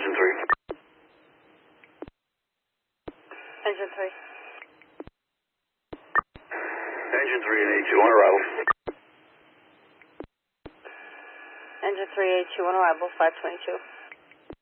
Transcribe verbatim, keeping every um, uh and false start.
engine three. Engine three. Engine three and A two on arrival. Engine three, A two on arrival, five twenty-two.